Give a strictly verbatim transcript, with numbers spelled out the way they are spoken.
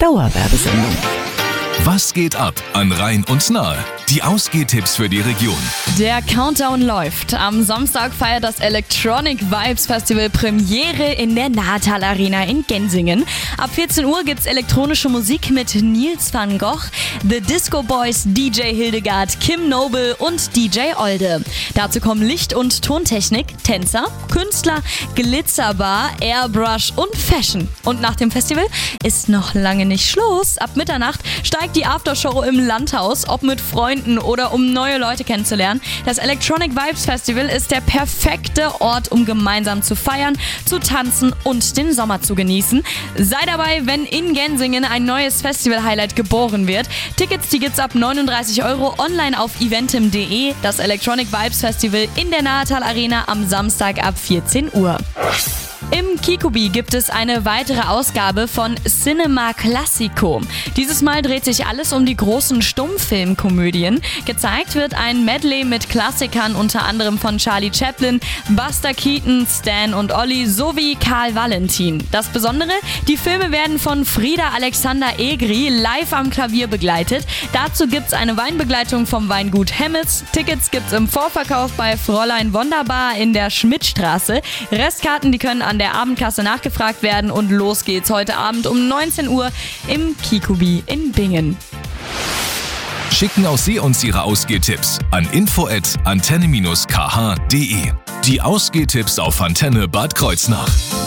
Dauerwerbesendung. Was geht ab an Rhein und Nahe? Die Ausgehtipps für die Region. Der Countdown läuft. Am Samstag feiert das Electronic Vibes Festival Premiere in der Natal Arena in Gensingen. Ab vierzehn Uhr gibt's elektronische Musik mit Nils van Gogh, The Disco Boys, D J Hildegard, Kim Noble und D J Olde. Dazu kommen Licht- und Tontechnik, Tänzer, Künstler, Glitzerbar, Airbrush und Fashion. Und nach dem Festival ist noch lange nicht Schluss. Ab Mitternacht steigt die Aftershow im Landhaus, ob mit Freunden oder um neue Leute kennenzulernen. Das Electronic Vibes Festival ist der perfekte Ort, um gemeinsam zu feiern, zu tanzen und den Sommer zu genießen. Sei dabei, wenn in Gensingen ein neues Festival-Highlight geboren wird. Tickets, die gibt's ab neununddreißig Euro online auf eventim punkt de. Das Electronic Vibes Festival in der Natal Arena am Samstag ab vierzehn Uhr. Im Kikubi gibt es eine weitere Ausgabe von Cinema Classico. Dieses Mal dreht sich alles um die großen Stummfilmkomödien. Gezeigt wird ein Medley mit Klassikern, unter anderem von Charlie Chaplin, Buster Keaton, Stan und Olli sowie Karl Valentin. Das Besondere, die Filme werden von Frieda Alexander Egri live am Klavier begleitet. Dazu gibt's eine Weinbegleitung vom Weingut Hemmets. Tickets gibt's im Vorverkauf bei Fräulein Wunderbar in der Schmidtstraße. Restkarten, die können an der Abendkasse nachgefragt werden und los geht's heute Abend um neunzehn Uhr im Kikubi in Bingen. Schicken auch Sie uns Ihre Ausgehtipps an info at antenne dash k h punkt de. Die Ausgehtipps auf Antenne Bad Kreuznach.